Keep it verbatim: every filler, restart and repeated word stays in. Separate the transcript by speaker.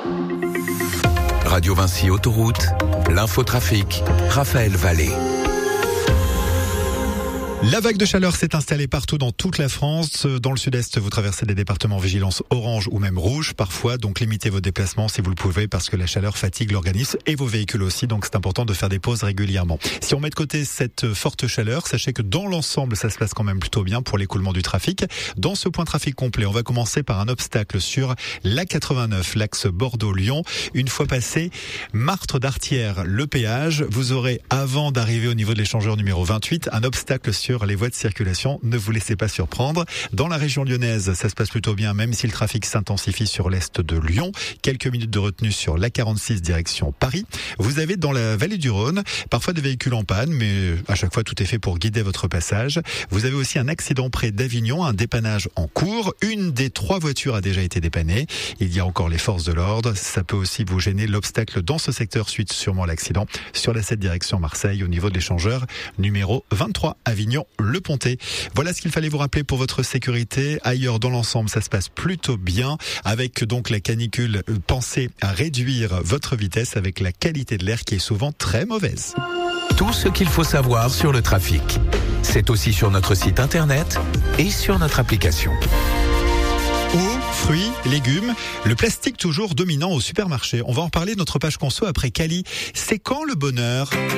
Speaker 1: Radio Vinci Autoroute, l'infotrafic, Raphaël Vallée.
Speaker 2: La vague de chaleur s'est installée partout dans toute la France. Dans le sud-est, vous traversez des départements vigilance orange ou même rouge parfois. Donc limitez vos déplacements si vous le pouvez parce que la chaleur fatigue l'organisme et vos véhicules aussi. Donc c'est important de faire des pauses régulièrement. Si on met de côté cette forte chaleur, sachez que dans l'ensemble, ça se passe quand même plutôt bien pour l'écoulement du trafic. Dans ce point trafic complet, on va commencer par un obstacle sur l'A quatre-vingt-neuf, l'axe Bordeaux-Lyon. Une fois passé Martre d'Artière, le péage, vous aurez, avant d'arriver au niveau de l'échangeur numéro vingt-huit, un obstacle sur les voies de circulation. Ne vous laissez pas surprendre. Dans la région lyonnaise, ça se passe plutôt bien, même si le trafic s'intensifie sur l'est de Lyon. Quelques minutes de retenue sur l'A quarante-six direction Paris. Vous avez dans la vallée du Rhône parfois des véhicules en panne, mais à chaque fois tout est fait pour guider votre passage. Vous avez aussi un accident près d'Avignon, un dépannage en cours. Une des trois voitures a déjà été dépannée. Il y a encore les forces de l'ordre. Ça peut aussi vous gêner. L'obstacle dans ce secteur suite sûrement l'accident sur la sept direction Marseille au niveau de l'échangeur numéro vingt-trois Avignon Le Pontet. Voilà ce qu'il fallait vous rappeler pour votre sécurité. Ailleurs dans l'ensemble, ça se passe plutôt bien. Avec donc la canicule, pensez à réduire votre vitesse avec la qualité de l'air qui est souvent très mauvaise.
Speaker 1: Tout ce qu'il faut savoir sur le trafic, c'est aussi sur notre site internet et sur notre application.
Speaker 2: Eau, fruits, légumes, le plastique toujours dominant au supermarché. On va en parler de notre page conso après Cali. C'est quand le bonheur ?